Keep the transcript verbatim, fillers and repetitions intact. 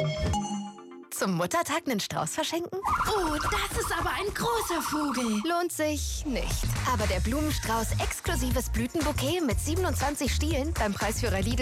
Zum Muttertag einen Strauß verschenken? Oh, das ist aber ein großer Vogel. Lohnt sich nicht. Aber der Blumenstrauß exklusives Blütenbouquet mit siebenundzwanzig Stielen beim Preisführer Lidl